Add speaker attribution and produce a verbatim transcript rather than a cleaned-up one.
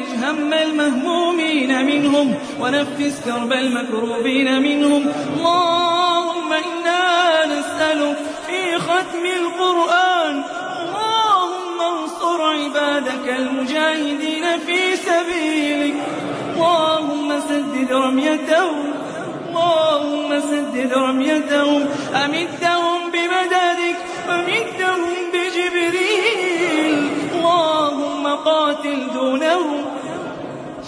Speaker 1: وفرج هم المهمومين منهم ونفس كرب المكروبين منهم. اللهم إنا نسألك في ختم القرآن اللهم انصر عبادك المجاهدين في سبيلك. اللهم سدد رميتهم اللهم سدد رميتهم أمد